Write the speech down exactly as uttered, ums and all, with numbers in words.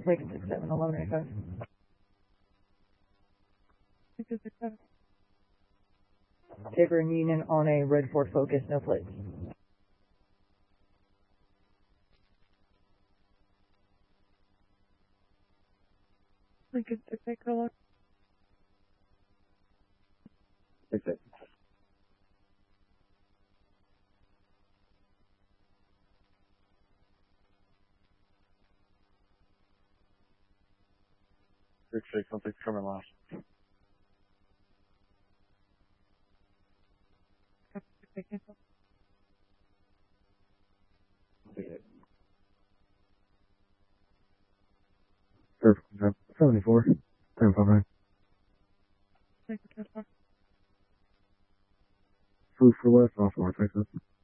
Like six, seven, eleven, eighty-five. Six, six, seven. Saber and Union on a red Ford Focus, no plates. Lincoln six eight Corolla. Six eight. Six six, something's coming last. Perfect. seventy-four. ten five nine. Food for West, off North Texas.